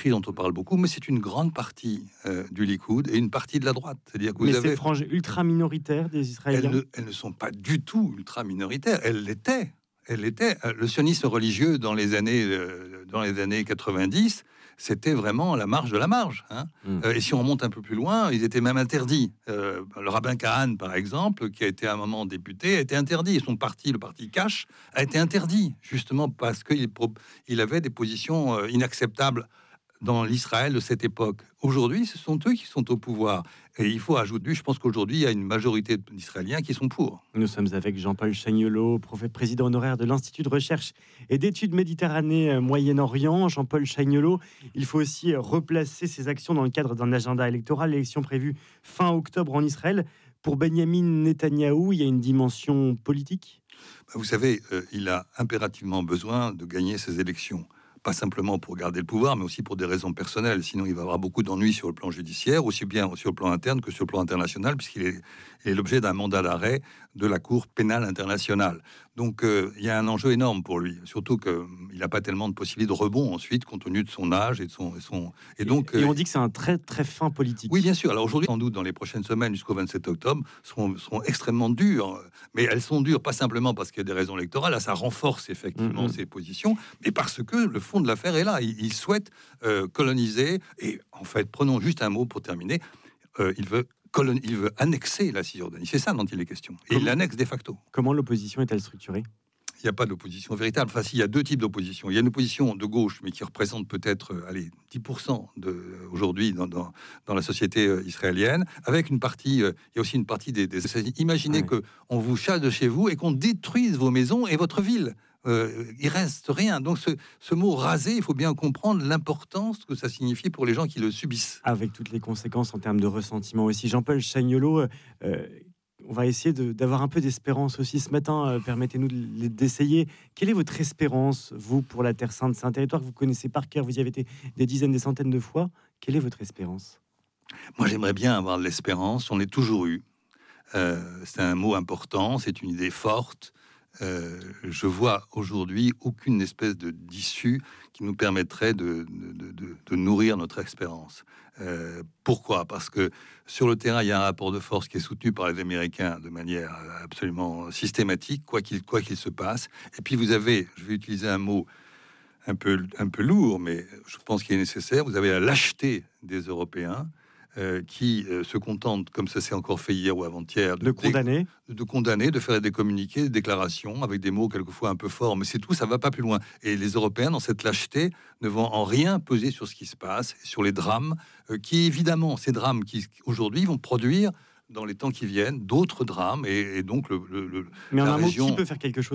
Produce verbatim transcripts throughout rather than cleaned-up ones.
Chapri dont on parle beaucoup, mais c'est une grande partie euh, du Likoud et une partie de la droite. C'est-à-dire que vous mais avez... ces franges ultra-minoritaires des Israéliens, elles ne, elles ne sont pas du tout ultra-minoritaires. Elles l'étaient. Elles l'étaient. Le sionisme religieux dans les années, euh, dans les années quatre-vingt-dix, c'était vraiment la marge de la marge. Hein. Mm. Euh, et si on remonte un peu plus loin, ils étaient même interdits. Euh, le rabbin Kahan, par exemple, qui a été à un moment député, a été interdit. Et son parti, le parti Cash, a été interdit, justement parce qu'il il avait des positions euh, inacceptables dans l'Israël de cette époque. Aujourd'hui, ce sont eux qui sont au pouvoir. Et il faut ajouter, je pense qu'aujourd'hui, il y a une majorité d'Israéliens qui sont pour. Nous sommes avec Jean-Paul Chagnolot, président honoraire de l'Institut de recherche et d'études Méditerranée Moyen-Orient. Jean-Paul Chagnolot, il faut aussi replacer ses actions dans le cadre d'un agenda électoral, l'élection prévue fin octobre en Israël. Pour Benyamin Netanyahou, il y a une dimension politique ? Vous savez, euh, il a impérativement besoin de gagner ces élections. Pas simplement pour garder le pouvoir, mais aussi pour des raisons personnelles. Sinon, il va avoir beaucoup d'ennuis sur le plan judiciaire, aussi bien sur le plan interne que sur le plan international, puisqu'il est, il est l'objet d'un mandat d'arrêt de la Cour pénale internationale. Donc, euh, il y a un enjeu énorme pour lui. Surtout qu'il n'a pas tellement de possibilités de rebond ensuite, compte tenu de son âge et de son... Et, son, et donc, et, euh, et on dit que c'est un très, très fin politique. Oui, bien sûr. Alors aujourd'hui, sans doute, dans les prochaines semaines jusqu'au vingt-sept octobre, seront, seront extrêmement dures. Mais elles sont dures, pas simplement parce qu'il y a des raisons électorales. Là, ça renforce effectivement mm-hmm. ses positions, mais parce que le fond de l'affaire est là. Il, il souhaite euh, coloniser. Et en fait, prenons juste un mot pour terminer. Euh, il veut colon... il veut annexer la Cisjordanie. C'est ça dont il est question. Et Comment... il l'annexe de facto. Comment l'opposition est-elle structurée ? Il n'y a pas d'opposition véritable. Enfin, s'il y a deux types d'opposition. Il y a une opposition de gauche, mais qui représente peut-être, allez, dix pour cent de, aujourd'hui dans, dans, dans la société euh, israélienne, avec une partie, euh, il y a aussi une partie des... des imaginez ouais. qu'on vous chasse de chez vous et qu'on détruise vos maisons et votre ville. Euh, il reste rien. Donc ce, ce mot raser, il faut bien comprendre l'importance que ça signifie pour les gens qui le subissent. Avec toutes les conséquences en termes de ressentiment aussi. Jean-Paul Chagnolot, euh, on va essayer de, d'avoir un peu d'espérance aussi ce matin. Euh, permettez-nous de, d'essayer. Quelle est votre espérance, vous, pour la Terre Sainte ? C'est un territoire que vous connaissez par cœur. Vous y avez été des dizaines, des centaines de fois. Quelle est votre espérance ? Moi, j'aimerais bien avoir de l'espérance. On l'a toujours eu. Euh, c'est un mot important. C'est une idée forte. Euh, je vois aujourd'hui aucune espèce de d'issue qui nous permettrait de, de, de, de nourrir notre espérance. Euh, pourquoi ? Parce que sur le terrain, il y a un rapport de force qui est soutenu par les Américains de manière absolument systématique, quoi qu'il, quoi qu'il se passe. Et puis vous avez, je vais utiliser un mot un peu, un peu lourd, mais je pense qu'il est nécessaire, vous avez la lâcheté des Européens, Euh, qui euh, se contentent, comme ça s'est encore fait hier ou avant-hier, de, de condamner, de, de condamner, de faire des communiqués, des déclarations avec des mots quelquefois un peu forts, mais c'est tout, ça va pas plus loin. Et les Européens, dans cette lâcheté, ne vont en rien peser sur ce qui se passe, sur les drames, euh, qui évidemment, ces drames qui aujourd'hui vont produire dans les temps qui viennent d'autres drames, et, et donc le, le, le mais en la un région... mot, qui peut faire quelque chose ?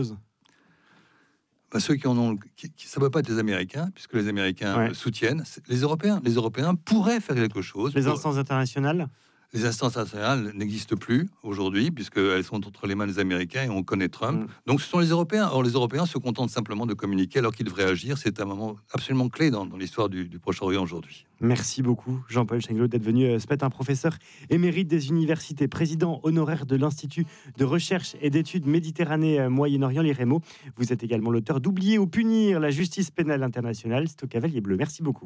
Ben, ceux qui en ont, qui, qui, ça ne peut pas être les Américains, puisque les Américains ouais. soutiennent les Européens. Les Européens pourraient faire quelque chose. Les pour... instances internationales ? Les instances internationales n'existent plus aujourd'hui, puisqu'elles sont entre les mains des Américains et on connaît Trump. Mm. Donc ce sont les Européens. Or, les Européens se contentent simplement de communiquer alors qu'ils devraient agir. C'est un moment absolument clé dans, dans l'histoire du, du Proche-Orient aujourd'hui. Merci beaucoup, Jean-Paul Chagnolot, d'être venu ce matin, professeur émérite des universités, président honoraire de l'Institut de recherche et d'études Méditerranée Moyen-Orient, l'I R E M O. Vous êtes également l'auteur d'Oublier ou punir la justice pénale internationale. C'est au Cavalier Bleu. Merci beaucoup.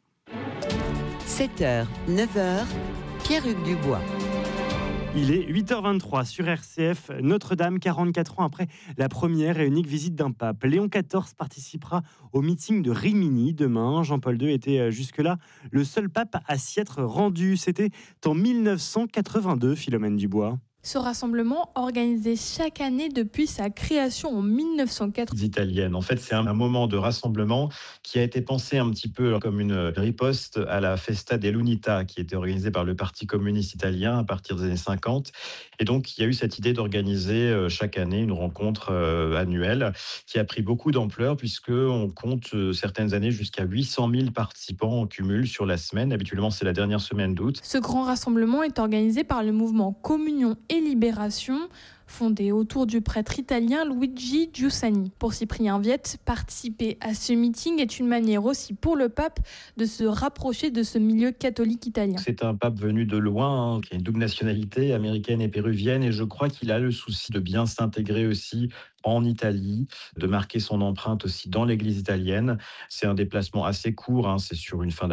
sept heures, neuf heures, Pierre-Hugues Dubois. Il est huit heures vingt-trois sur R C F. Notre-Dame, quarante-quatre ans après la première et unique visite d'un pape. Léon quatorze participera au meeting de Rimini demain. Jean-Paul deux était jusque-là le seul pape à s'y être rendu. C'était en mille neuf cent quatre-vingt-deux, Philomène Dubois. Ce rassemblement, organisé chaque année depuis sa création en mille neuf cent quatre. Italienne. En fait, c'est un moment de rassemblement qui a été pensé un petit peu comme une riposte à la Festa dell'Unità qui était organisée par le Parti communiste italien à partir des années cinquante. Et donc, il y a eu cette idée d'organiser chaque année une rencontre annuelle qui a pris beaucoup d'ampleur puisqu'on compte certaines années jusqu'à huit cent mille participants en cumul sur la semaine. Habituellement, c'est la dernière semaine d'août. Ce grand rassemblement est organisé par le mouvement Communion et Libération, fondé autour du prêtre italien Luigi Giussani. Pour Cyprien Viette, participer à ce meeting est une manière aussi pour le pape de se rapprocher de ce milieu catholique italien. C'est un pape venu de loin, hein, qui a une double nationalité, américaine et péruvienne, et je crois qu'il a le souci de bien s'intégrer aussi en Italie, de marquer son empreinte aussi dans l'église italienne. C'est un déplacement assez court, hein, c'est sur une fin